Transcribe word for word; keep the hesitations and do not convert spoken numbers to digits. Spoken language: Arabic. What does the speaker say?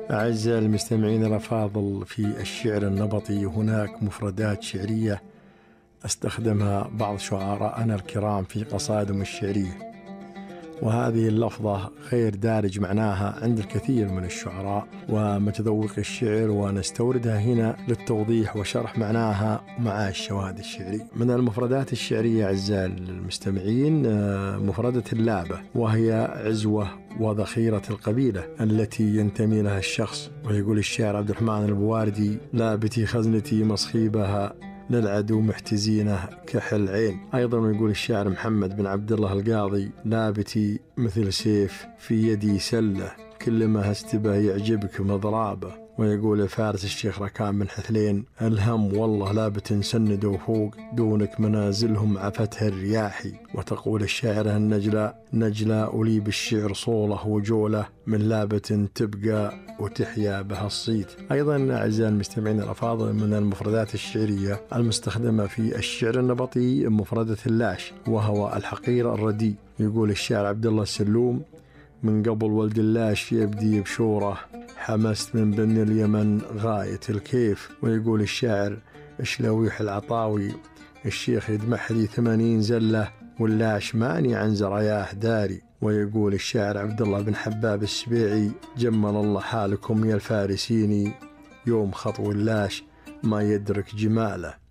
أعزائي المستمعين الأفاضل، في الشعر النبطي هناك مفردات شعرية استخدمها بعض شعراءنا الكرام في قصائدهم الشعرية، وهذه اللفظة غير دارج معناها عند الكثير من الشعراء ومتذوق الشعر، ونستوردها هنا للتوضيح وشرح معناها مع الشواهد الشعرية. من المفردات الشعرية أعزائي المستمعين مفردة اللابة، وهي عزوة وذخيرة القبيلة التي ينتمي لها الشخص. ويقول الشاعر عبد الرحمن البواردي: لابتي خزنتي مصخيبها للعدو محتزينه كحل عين. أيضا يقول الشاعر محمد بن عبد الله القاضي: لابتي مثل سيف في يدي سلة كلما هستبه يعجبك مضرابه. ويقول فارس الشيخ ركان بن حثلين: الهم والله لابت سندوا فوق دونك منازلهم عفتها الرياحي. وتقول الشاعرة النجلاء: نجلاء لي بالشعر صوله وجوله من لابة تبقى وتحيا بها الصيت. أيضا أعزائي المستمعين الأفاضل، من المفردات الشعرية المستخدمة في الشعر النبطي مفردة اللاش، وهو الحقير الرديء. يقول الشاعر عبد الله السلوم: من قبل ولد اللاش يبدي بشوره حمست من بني اليمن غاية الكيف. ويقول الشاعر شلويح العطاوي: الشيخ يدمح لي ثمانين زلة واللاش ماني عن زراياه داري. ويقول الشاعر عبد الله بن حباب السبيعي: جمل الله حالكم يا الفارسيني يوم خطو اللاش ما يدرك جماله.